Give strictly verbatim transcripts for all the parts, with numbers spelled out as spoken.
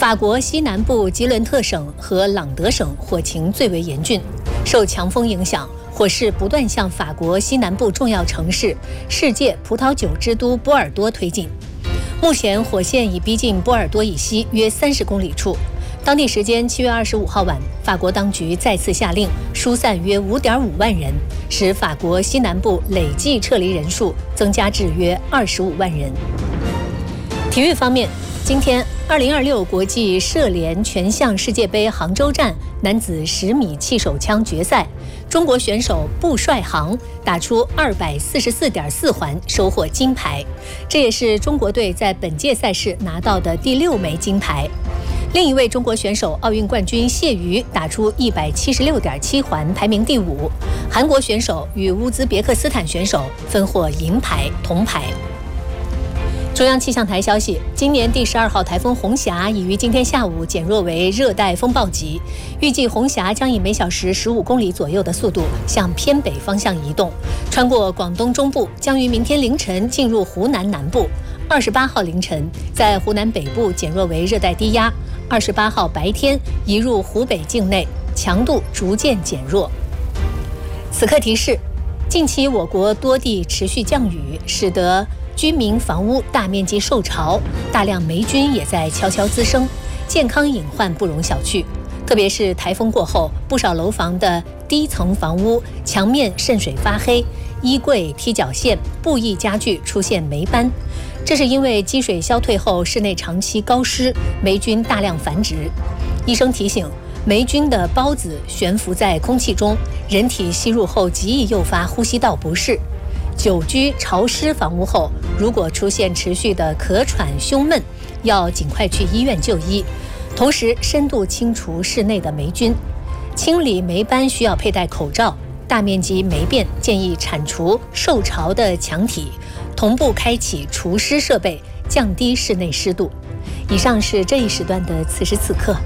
法国西南部吉伦特省和朗德省火情最为严峻，受强风影响，火势不断向法国西南部重要城市、世界葡萄酒之都波尔多推进。目前火线已逼近波尔多以西约三十公里处。当地时间七月二十五号晚，法国当局再次下令疏散约五点五万人，使法国西南部累计撤离人数增加至约二十五万人。体育方面，今天二零二六国际射联全项世界杯杭州站男子十米气手枪决赛，中国选手布帅航打出二百四十四点四环，收获金牌，这也是中国队在本届赛事拿到的第六枚金牌。另一位中国选手奥运冠军谢瑜打出一百七十六点七环，排名第五。韩国选手与乌兹别克斯坦选手分获银牌、铜牌。中央气象台消息，今年第十二号台风红霞已于今天下午减弱为热带风暴级，预计红霞将以每小时十五公里左右的速度向偏北方向移动，穿过广东中部，将于明天凌晨进入湖南南部。二十八号凌晨在湖南北部减弱为热带低压，二十八号白天移入湖北境内，强度逐渐减弱。此刻提示，近期我国多地持续降雨，使得居民房屋大面积受潮，大量霉菌也在悄悄滋生，健康隐患不容小觑。特别是台风过后，不少楼房的低层房屋墙面渗水发黑，衣柜、踢脚线、布艺家具出现霉斑，这是因为积水消退后室内长期高湿，霉菌大量繁殖。医生提醒，霉菌的孢子悬浮在空气中，人体吸入后极易诱发呼吸道不适。久居潮湿房屋后，如果出现持续的咳喘、胸闷，要尽快去医院就医，同时深度清除室内的霉菌。清理霉斑需要佩戴口罩，大面积霉变建议铲除受潮的墙体，同步开启除湿设备，降低室内湿度。以上是这一时段的此时此刻。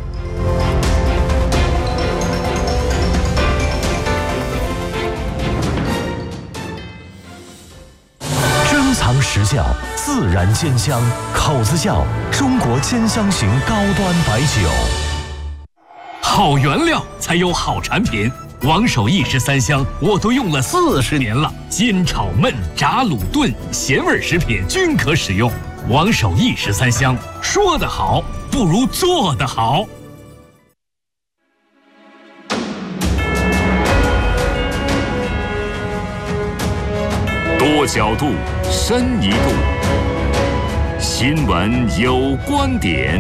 藏实窖，自然煎香，口子窖，中国煎香型高端白酒。 好原料才有好产品，王守义十三香我都用了四十年了，煎炒焖炸卤炖咸味食品均可使用。王守义十三香，说得好不如做得好。 多角度，深一度。新闻有观点。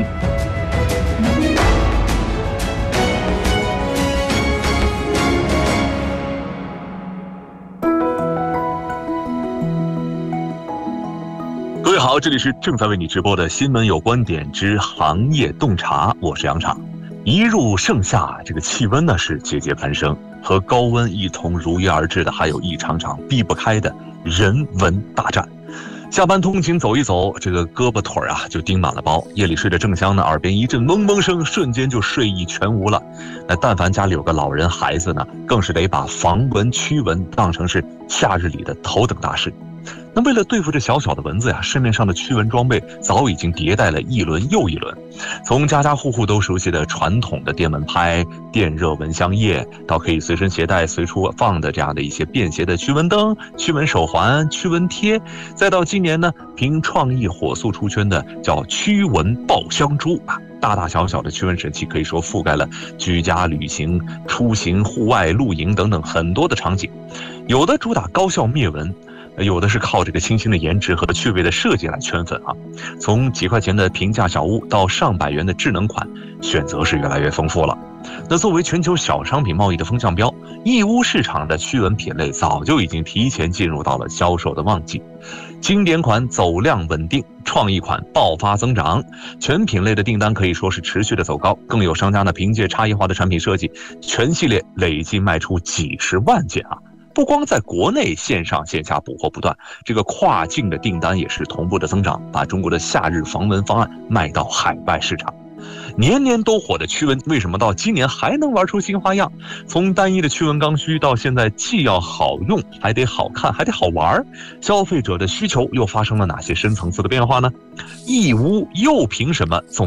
各位好，这里是正在为你直播的新闻有观点之行业洞察，我是杨畅。一入盛夏，这个气温呢是节节攀升，和高温一同如约而至的，还有一场场避不开的人文大战。下班通勤走一走，这个胳膊腿啊就叮满了包，夜里睡得正香呢，耳边一阵嗡嗡声，瞬间就睡意全无了。那但凡家里有个老人孩子呢，更是得把防蚊驱蚊当成是夏日里的头等大事。那为了对付这小小的蚊子呀，市面上的驱蚊装备早已经迭代了一轮又一轮，从家家户户都熟悉的传统的电蚊拍、电热蚊香液，到可以随身携带随处放的这样的一些便携的驱蚊灯、驱蚊手环、驱蚊贴，再到今年呢凭创意火速出圈的叫驱蚊爆香珠啊，大大小小的驱蚊神器可以说覆盖了居家、旅行、出行、户外、露营等等很多的场景，有的主打高效灭蚊，有的是靠这个清新的颜值和趣味的设计来圈粉啊。从几块钱的平价小物到上百元的智能款，选择是越来越丰富了。那作为全球小商品贸易的风向标，义乌市场的驱蚊品类早就已经提前进入到了销售的旺季。经典款走量稳定，创意款爆发增长，全品类的订单可以说是持续的走高，更有商家呢凭借差异化的产品设计，全系列累计卖出几十万件啊。不光在国内线上线下补货不断，这个跨境的订单也是同步的增长，把中国的夏日防蚊方案卖到海外市场。年年都火的驱蚊，为什么到今年还能玩出新花样？从单一的驱蚊刚需到现在既要好用，还得好看，还得好玩，消费者的需求又发生了哪些深层次的变化呢？义乌又凭什么总